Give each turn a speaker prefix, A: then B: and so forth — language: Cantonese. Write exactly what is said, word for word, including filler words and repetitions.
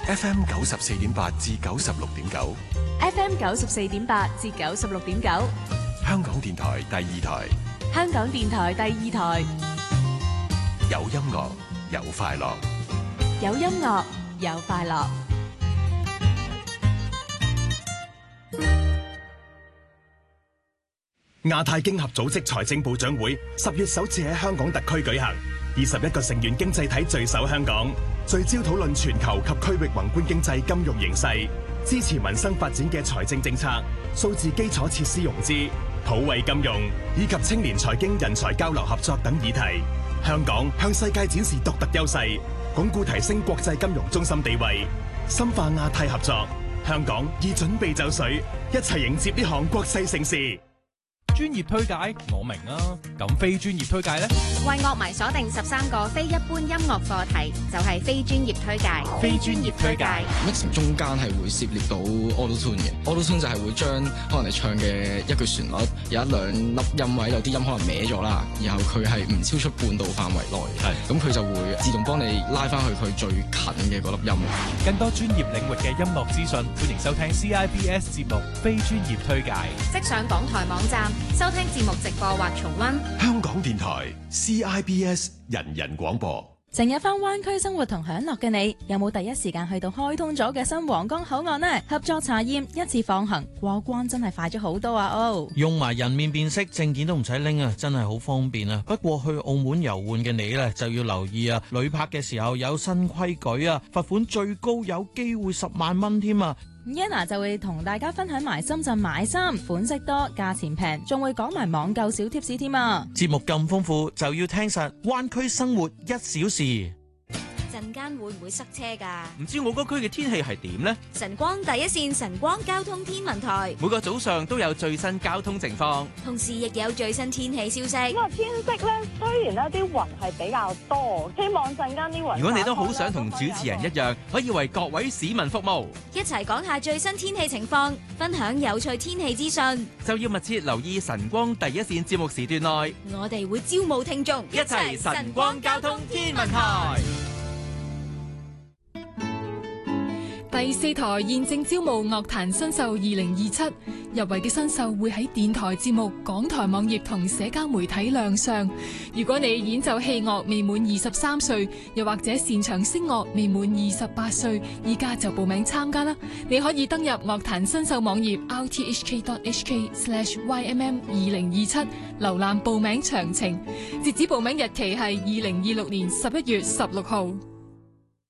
A: F M 九十四點八至九十六點九
B: ，F M 九十四點八至九十六點九，
A: 香港電台第二台，
B: 香港電台第二台，
A: 有音樂有快樂，
B: 有音樂有快樂。
C: 亞太經合組織財政部長會十月首次喺香港特區舉行，二十一個成員經濟體聚首香港，聚焦討論全球及區域宏觀經濟金融形勢，支持民生發展嘅財政政策、數字基礎設施融資、普惠金融以及青年財經人才交流合作等議題。香港向世界展示獨特優勢，鞏固提升國際金融中心地位，深化亞太合作。香港已準備就緒，一齊迎接呢項國際盛事。
D: 專業推介我明啊，咁非專業推介呢？
E: 為樂迷鎖定十三個非一般音樂課題，就係非專業推介。
D: 非專業推介
F: mix 中間係會涉獵到 auto tune 嘅 auto tune 就係會將可能你唱嘅一句旋律有一兩粒音位有啲音可能歪咗啦，然後佢係唔超出半度範圍內，係咁佢就會自動幫你拉翻去佢最近嘅嗰粒音。
D: 更多專業領域嘅音樂資訊，歡迎收聽 C I B S 節目非專業推介，
E: 即上港台網站收聽節目直播或重溫。
A: 香港電台 C I B S 人人廣播。
B: 成日返灣區生活同享樂嘅你，有冇第一時間去到開通咗嘅新皇崗口岸呢？合作查驗，一次放行過關真係快咗好多啊！哦，
G: 用埋人面辨識，證件都唔使拎啊，真係好方便啊！不過去澳門遊玩嘅你呢，就要留意啊，旅泊嘅時候有新規矩啊，罰款最高有機會十萬蚊添啊
B: ！Yana 就會同大家分享埋深圳買衫款式多、價錢平，仲會講埋網購小貼士添啊！
G: 節目咁豐富，就要聽實灣區生活一小時。
E: 陣間會唔會塞車㗎？
H: 唔知我嗰區嘅天氣係點呢？
E: 晨光第一線晨光交通天文台
H: 每個早上都有最新交通情況，
E: 同時亦有最新天氣消息。
I: 咁啊，天色咧雖然咧啲雲係比較多，希望陣間啲雲。
H: 如果你都好想同主持人一樣，可以為各位市民服務，
E: 一齊講下最新天氣情況，分享有趣天氣資訊，
H: 就要密切留意晨光第一線節目時段內，
E: 我哋會招募聽眾，
H: 一齊晨光交通天文台。
J: 第四台現正招募樂壇新秀二零二七，入圍嘅新秀會喺電台節目、港台網頁同社交媒體亮相。如果你演奏器樂未滿二十三歲，又或者擅長聲樂未滿二十八歲，依家就報名參加啦！你可以登入樂壇新秀網頁 r t h k dot h k slash y m m 二零二七，瀏覽報名詳情。截止報名日期係二零二六年十一月十六號。